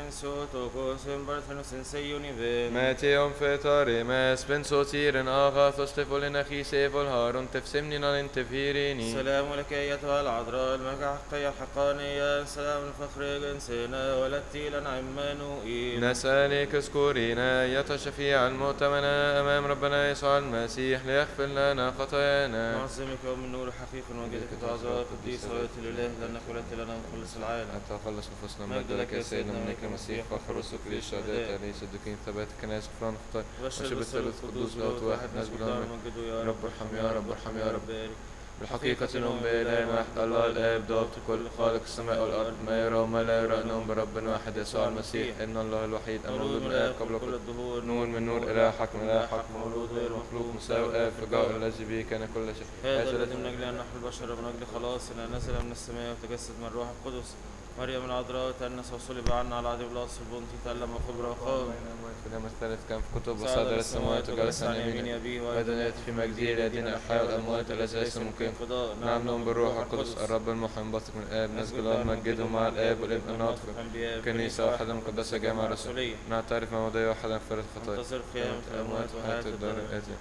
Sotokos Barthanos and Sayunive. Matteum fetarimes, pensosiren agathos tefolinachi sevol harun tefsimnina intefirini. السلام لك أيتها العذراء المكحقية الحقانية سلام الفخر جنسنا ولدتي لنا عمانوئيل. نسألك اذكرينا أيتها الشفيعة المؤتمنة أمام ربنا يسوع المسيح ليغفر لنا خطايانا. نعظمك ومن نور حقيق وجدك تعظى قديس ويت الإله لأنك ولدت لنا مخلص العالم. أنت خلص نفوسنا مجد لك يا سيدنا منك المسيح فخر رسلك للشهداء ليس الدكين ثبات كنائس غفران خطايا وشب الثالث قدوس لاهوت واحد ناس بالله يا رب ارحم يا رب ارحم يا رب. بارك. بالحقيقة نؤمن بإله واحد الله الآب ضابط كل خالق السماء والأرض ما يرى وما لا يرى نؤمن برب واحد يسوع المسيح ابن الله الوحيد المولود من الآب قبل كل الدهور نور من نور إله حكم إله حكم مولود غير مخلوق مساوي الآب في الجوهر الذي به كان كل شيء. هذا الذي من أجل أن نحن البشر ومن أجل خلاصنا نزل من السماء وتجسد من الروح القدس مريم العذراء تأنس وصلب عنا على عهد بلاطس البنطي تألم وخبر وخاض في اليوم الثالث كان في كتب وصادر السماوات وجلس عن يمين أبيه وأيضا يأتي في مجده الذين أحياء الأموات الذي ليس ممكن. نعم نؤمن بالروح القدس الرب المحيي المنبثق من الآب نسجد له ونمجده مع الآب والابن الناطق كنيسة واحدة مقدسة جامعة رسولية نعترف بموضوع واحدة مغفرة الخطايا ننتظر قيامة الأموات وحياة الدار الآتية.